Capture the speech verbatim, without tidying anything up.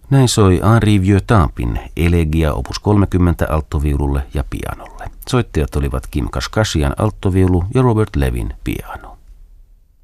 Näin soi Henri Vieux-Tampin Elegia opus kolmekymmentä alttoviululle ja pianolle. Soittajat olivat Kim Kashkashian alttoviulu ja Robert Levin piano.